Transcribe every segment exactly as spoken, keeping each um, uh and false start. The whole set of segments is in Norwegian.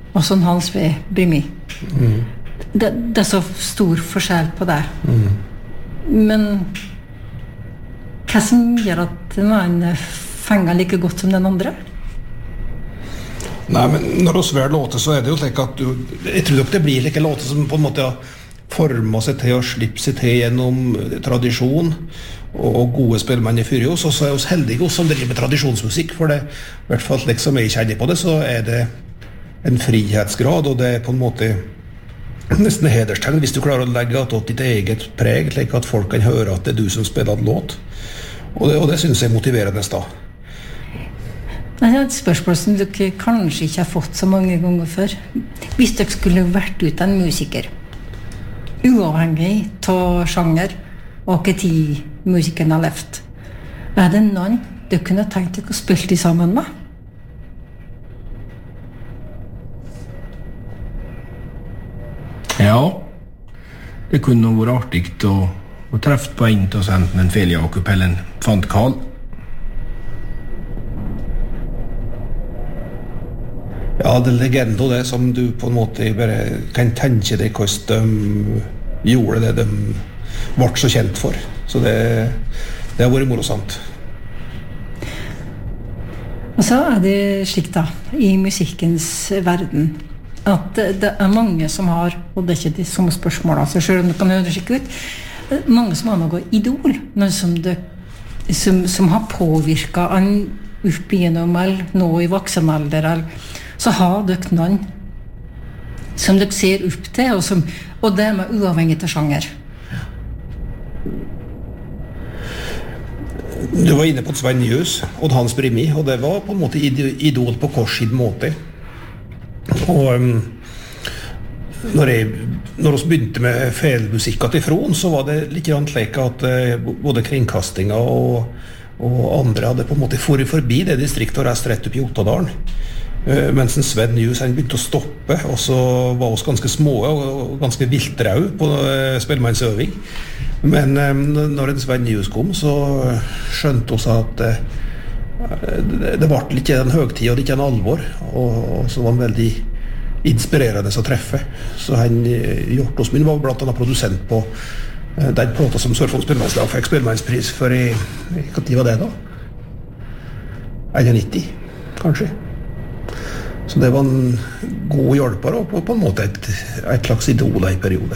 og sånn Hans V. Brimi. Mm. Det, det er så stor forskjell på det. Mm. Men hva som gjør at den ene fenger like godt som den andre? Nei, men når du sver låter, så er det jo slik at du, jeg tror ikke det blir like låter som på en måte former seg til og slipper seg til gjennom tradisjon og gode spillmenn i Fyrjos, og så er vi heldige oss som driver med tradisjonsmusikk, for det, i hvert fall slik som jeg kjenner på det, så er det en frihetsgrad, og det er på en måte nesten hederstegn hvis du klarer å legge at ditt eget preg, slik at folk kan høre at det er du som spiller en låt, og det, og det synes jeg er motiverende da. Det er et spørsmål som dere kanskje ikke har fått så mange ganger før. Hvis dere skulle vært ut en musiker, uavhengig av sjanger og hva tid musikeren har levd, er det noen dere kunne tenkt dere å spille sammen med? Ja, det kunne vært artig å, å treffe på en av senten en Feli Jakob eller en Fant Karl. Ja, det er legendo det som du på en måte bare kan tenke deg hvordan de gjorde det de ble så kjent for. Så det, det har vært morosamt. Og så er det slik da, i musikkens verden, at det, det er mange som har, og det er ikke de samme spørsmål, altså selv om det kan høre slik ut, mange som har noe idol, noe som, det, som, som har påvirket en opp igjennom, eller nå i voksen alder, eller så har dere noen som dere ser opp til, og, som, og det er uavhengig av sjanger. Du var inne på Sven Njøs og Hans Brimi, og det var på en måte idol på korsid måte. Og um, når, jeg, når vi begynte med felmusikka til Fron, så var det litt slik at uh, både kringkastinga og, og andre hadde på en måte forret forbi det distriktet og reist rett opp i Ottadalen. Uh, mens en Sven Njus han begynte å stoppe, og så var oss ganske små og ganske viltrau på uh, spillmannsøving. Men um, når en Sven Njus kom, så skjønte oss at uh, det, det var ikke en høgtid og ikke en alvor, og, og så var han veldig inspirerende å treffe. Så han, uh, Hjort Osmin var blant annet produsent på uh, den plata som Sørfold Spillmannslag fikk spillmannspris for i, hva tid var det da? nitti, kanskje. Så det var en god hjelper og på, på en måte et, et slags idol i periode.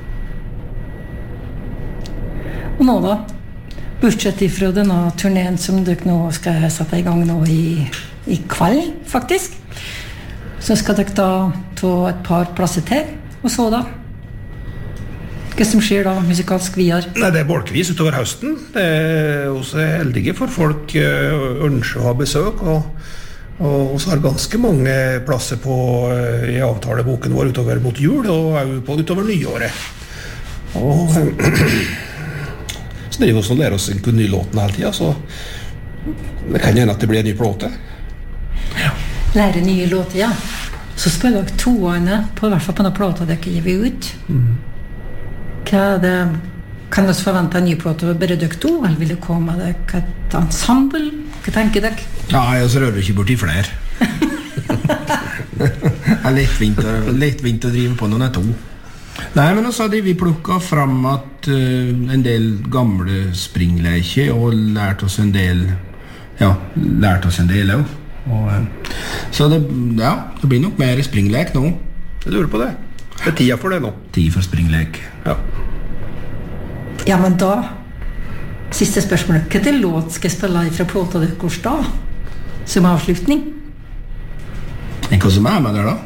Og nå da, bortsett ifra denne turneen som dere nå skal sette i gang nå i, i kveld, faktisk, så skal dere da ta et par plasser til, og så da? Hva som skjer da, musikalsk videre? Nei, det er bolkvis utover høsten. Det er også heldige for folk uh, ønsker å ha besøk, og Og så har ganske mange plasser på i avtaleboken vår utover mot jul og på utover nyåret. Og så det er jo sånn å lære oss en ny låten hele tiden, så det kan hende at det blir en ny plåte. Ja. Lære nye låter, ja. Så spiller dere toene på, i hvert fall på denne plåta dere gir ut. Mm. Hva er det? Kan dere forvente en ny plåte over bare dere to, eller vil det komme med et ensemble? Hva tenker dere? Ja, jeg så rører ikke bort i flere. Det er lettvint å, lettvint å drive på noen er to. Nei, men også hadde vi plukket frem at uh, en del gamle springleker og lært oss en del, ja, lært oss en del også. Og, uh, så det, ja, det blir nok mer springlek nå. Jeg lurer på det. Det er tida for det nå. Tid for springlek. Ja. Ja, men da siste spørsmål. Hva er låt skal jeg spille fra plåta deres da? Som avslutning? En hva som er med der da?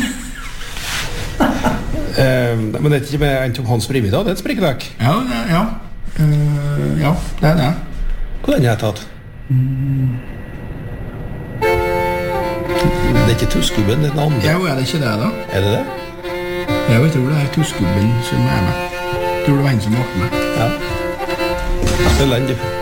uh, men det er ikke med en Tom Hans Brimi da? Det er et springlek. Ja, ja. Uh, ja, det er det. Hva den har jeg tatt? Mm. Det er ikke Tuskubben, det er den andre. Ja, er det ikke det da? Er det det? Ja, jeg tror det er Tuskubben som er med. Jeg tror det var en som var med. Ja. Spiller den, du.